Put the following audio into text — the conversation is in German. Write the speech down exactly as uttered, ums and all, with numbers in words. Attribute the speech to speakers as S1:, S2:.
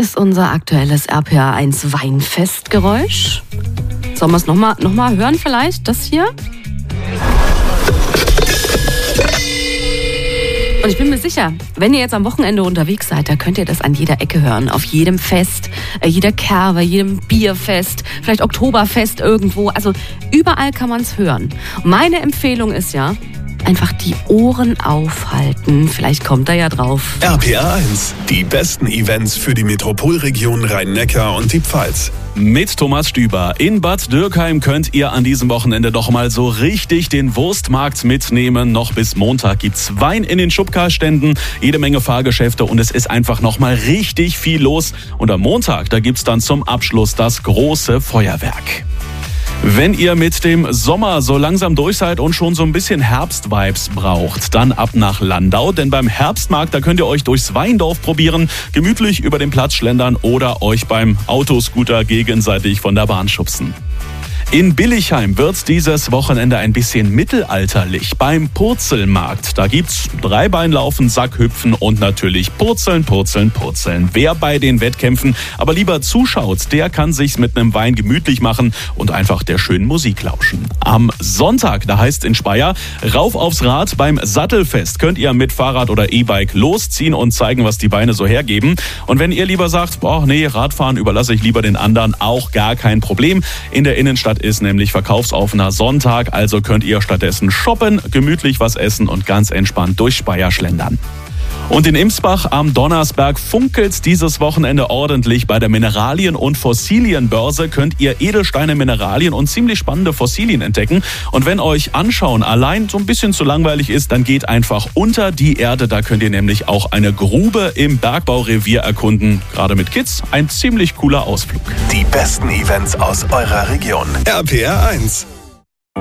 S1: ist unser aktuelles R P A eins Weinfestgeräusch. Sollen wir es nochmal noch mal hören vielleicht, das hier? Und ich bin mir sicher, wenn ihr jetzt am Wochenende unterwegs seid, da könnt ihr das an jeder Ecke hören. Auf jedem Fest, äh, jeder Kerwe, jedem Bierfest, vielleicht Oktoberfest irgendwo. Also überall kann man es hören. Meine Empfehlung ist ja, einfach die Ohren aufhalten. Vielleicht kommt er ja drauf.
S2: R P A eins, die besten Events für die Metropolregion Rhein-Neckar und die Pfalz.
S3: Mit Thomas Stüber. In Bad Dürkheim könnt ihr an diesem Wochenende doch mal so richtig den Wurstmarkt mitnehmen. Noch bis Montag gibt's Wein in den Schubkarständen, jede Menge Fahrgeschäfte und es ist einfach noch mal richtig viel los. Und am Montag, da gibt's dann zum Abschluss das große Feuerwerk. Wenn ihr mit dem Sommer so langsam durch seid und schon so ein bisschen Herbstvibes braucht, dann ab nach Landau, denn beim Herbstmarkt, da könnt ihr euch durchs Weindorf probieren, gemütlich über den Platz schlendern oder euch beim Autoscooter gegenseitig von der Bahn schubsen. In Billigheim wird's dieses Wochenende ein bisschen mittelalterlich beim Purzelmarkt. Da gibt's Dreibeinlaufen, Sackhüpfen und natürlich Purzeln, Purzeln, Purzeln. Wer bei den Wettkämpfen aber lieber zuschaut, der kann sich's mit einem Wein gemütlich machen und einfach der schönen Musik lauschen. Am Sonntag, da heißt in Speyer, rauf aufs Rad beim Sattelfest. Könnt ihr mit Fahrrad oder E-Bike losziehen und zeigen, was die Beine so hergeben. Und wenn ihr lieber sagt, boah, nee, Radfahren überlasse ich lieber den anderen, auch gar kein Problem. In der Innenstadt ist nämlich verkaufsoffener Sonntag, also könnt ihr stattdessen shoppen, gemütlich was essen und ganz entspannt durch Speyer schlendern. Und in Imsbach am Donnersberg funkelt's dieses Wochenende ordentlich. Bei der Mineralien- und Fossilienbörse könnt ihr Edelsteine, Mineralien und ziemlich spannende Fossilien entdecken. Und wenn euch Anschauen allein so ein bisschen zu langweilig ist, dann geht einfach unter die Erde. Da könnt ihr nämlich auch eine Grube im Bergbaurevier erkunden. Gerade mit Kids ein ziemlich cooler Ausflug.
S2: Die besten Events aus eurer Region. R P A eins.